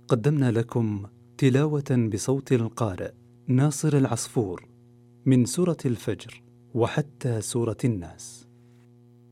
قدمنا لكم تلاوة بصوت القارئ ناصر العصفور من سورة الفجر وحتى سورة الناس.